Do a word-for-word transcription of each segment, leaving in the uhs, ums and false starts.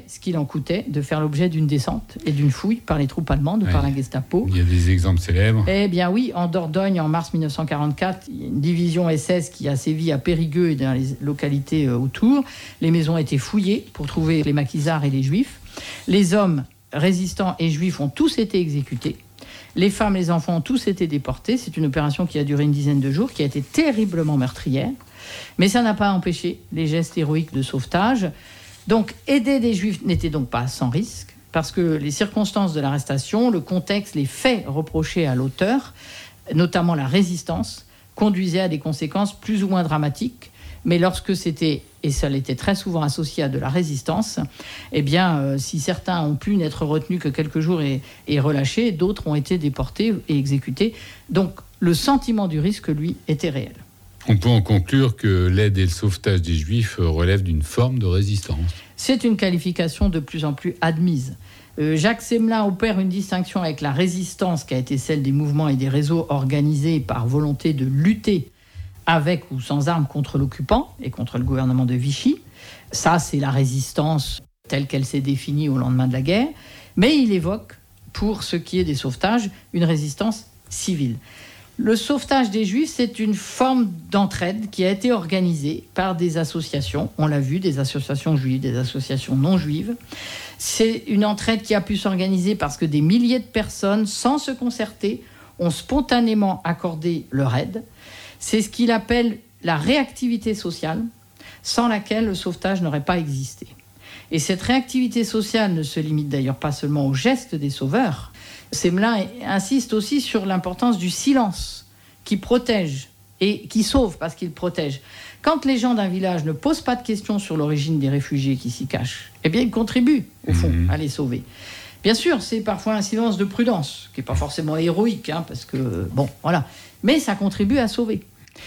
ce qu'il en coûtait de faire l'objet d'une descente et d'une fouille par les troupes allemandes ou ouais. par la Gestapo. Il y a des exemples célèbres. Eh bien oui, en Dordogne, en mars dix-neuf cent quarante-quatre, il y a une division S S qui a sévi à Périgueux et dans les localités autour. Les maisons ont été fouillées pour trouver les maquisards et les juifs. Les hommes résistants et juifs ont tous été exécutés. Les femmes, les enfants ont tous été déportés. C'est une opération qui a duré une dizaine de jours, qui a été terriblement meurtrière. Mais ça n'a pas empêché les gestes héroïques de sauvetage. Donc, aider des Juifs n'était donc pas sans risque, parce que les circonstances de l'arrestation, le contexte, les faits reprochés à l'auteur, notamment la résistance, conduisaient à des conséquences plus ou moins dramatiques. Mais lorsque c'était, et ça l'était très souvent associé à de la résistance, eh bien, euh, si certains ont pu n'être retenus que quelques jours et, et relâchés, d'autres ont été déportés et exécutés. Donc, le sentiment du risque, lui, était réel. On peut en conclure que l'aide et le sauvetage des Juifs relèvent d'une forme de résistance. C'est une qualification de plus en plus admise. Euh, Jacques Semelin opère une distinction avec la résistance qui a été celle des mouvements et des réseaux organisés par volonté de lutter avec ou sans armes contre l'occupant et contre le gouvernement de Vichy. Ça, c'est la résistance telle qu'elle s'est définie au lendemain de la guerre. Mais il évoque, pour ce qui est des sauvetages, une résistance civile. Le sauvetage des Juifs, c'est une forme d'entraide qui a été organisée par des associations. On l'a vu, des associations juives, des associations non juives. C'est une entraide qui a pu s'organiser parce que des milliers de personnes, sans se concerter, ont spontanément accordé leur aide. C'est ce qu'il appelle la réactivité sociale, sans laquelle le sauvetage n'aurait pas existé. Et cette réactivité sociale ne se limite d'ailleurs pas seulement aux gestes des sauveurs. Semelin insiste aussi sur l'importance du silence qui protège et qui sauve parce qu'il protège. Quand les gens d'un village ne posent pas de questions sur l'origine des réfugiés qui s'y cachent, eh bien ils contribuent au fond mmh. à les sauver. Bien sûr, c'est parfois un silence de prudence, qui n'est pas forcément héroïque, hein, parce que, bon, voilà. Mais ça contribue à sauver.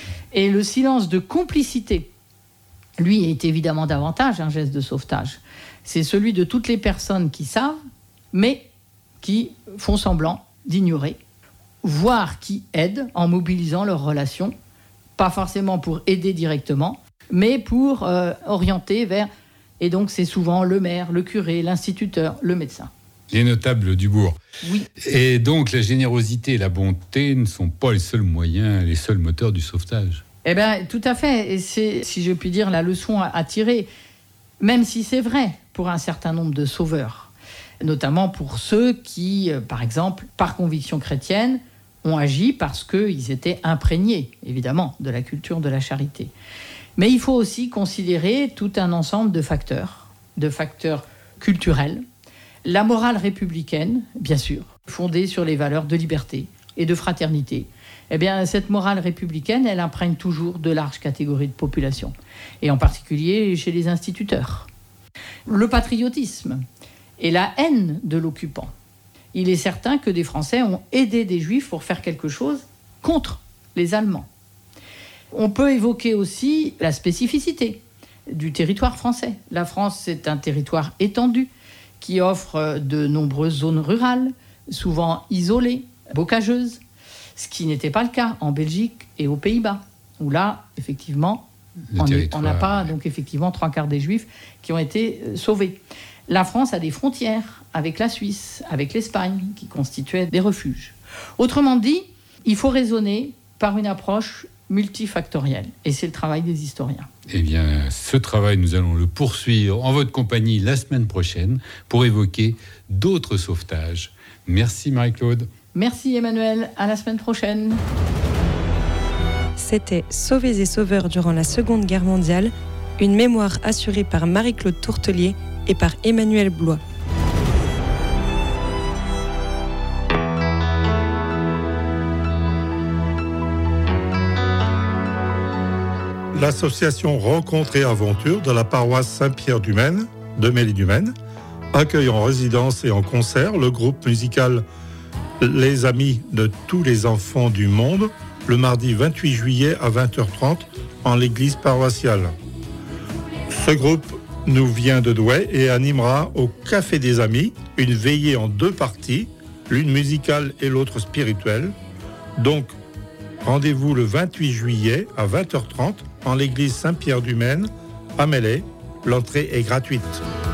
Et le silence de complicité, lui, est évidemment davantage un geste de sauvetage. C'est celui de toutes les personnes qui savent, mais qui font semblant d'ignorer, voire qui aident en mobilisant leurs relations, pas forcément pour aider directement, mais pour euh, orienter vers... Et donc, c'est souvent le maire, le curé, l'instituteur, le médecin. Les notables du bourg. Oui. Et donc, la générosité et la bonté ne sont pas les seuls moyens, les seuls moteurs du sauvetage. Eh bien, tout à fait. Et c'est, si je puis dire, la leçon à tirer, même si c'est vrai pour un certain nombre de sauveurs, notamment pour ceux qui, par exemple, par conviction chrétienne, ont agi parce qu'ils étaient imprégnés, évidemment, de la culture de la charité. Mais il faut aussi considérer tout un ensemble de facteurs, de facteurs culturels. La morale républicaine, bien sûr, fondée sur les valeurs de liberté et de fraternité. Eh bien, cette morale républicaine, elle imprègne toujours de larges catégories de population, et en particulier chez les instituteurs. Le patriotisme et la haine de l'occupant. Il est certain que des Français ont aidé des Juifs pour faire quelque chose contre les Allemands. On peut évoquer aussi la spécificité du territoire français. La France, c'est un territoire étendu qui offre de nombreuses zones rurales, souvent isolées, bocageuses, ce qui n'était pas le cas en Belgique et aux Pays-Bas, où là, effectivement, on n'a pas donc effectivement trois quarts des Juifs qui ont été sauvés. La France a des frontières avec la Suisse, avec l'Espagne, qui constituaient des refuges. Autrement dit, il faut raisonner par une approche multifactorielle, et c'est le travail des historiens. Eh bien, ce travail, nous allons le poursuivre en votre compagnie la semaine prochaine pour évoquer d'autres sauvetages. Merci Marie-Claude. Merci Emmanuel, à la semaine prochaine. C'était Sauvés et sauveurs durant la Seconde Guerre mondiale, une mémoire assurée par Marie-Claude Tourtelier et par Emmanuel Blois. L'association Rencontres et Aventures de la paroisse Saint-Pierre-du-Maine, de Mélie-du-Maine, accueille en résidence et en concert le groupe musical Les Amis de tous les enfants du monde, le mardi vingt-huit juillet à vingt heures trente en l'église paroissiale. Ce groupe nous vient de Douai et animera au Café des Amis une veillée en deux parties, l'une musicale et l'autre spirituelle. Donc, rendez-vous le vingt-huit juillet à vingt heures trente en l'église Saint-Pierre-du-Maine à Melay. L'entrée est gratuite.